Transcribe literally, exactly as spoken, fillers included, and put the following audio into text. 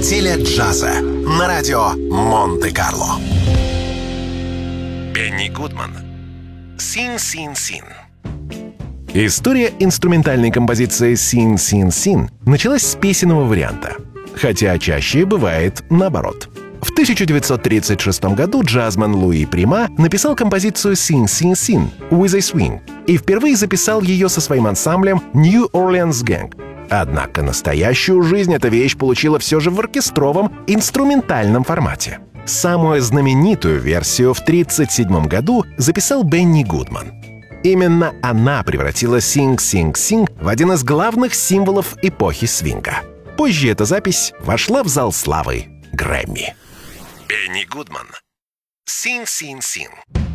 Неделя джаза на радио Монте-Карло. Бенни Гудман. Син, син, син. История инструментальной композиции «Син, син, син» началась с песенного варианта, хотя чаще бывает наоборот. В тысяча девятьсот тридцать шестом году джазмен Луи Прима написал композицию «Син, син, син» «With a Swing» и впервые записал ее со своим ансамблем «New Orleans Gang». Однако настоящую жизнь эта вещь получила все же в оркестровом инструментальном формате. Самую знаменитую версию в тридцать седьмом году записал Бенни Гудман. Именно она превратила «Синг-синг-синг» в один из главных символов эпохи свинга. Позже эта запись вошла в зал славы Грэмми. Бенни Гудман. «Син-син-син».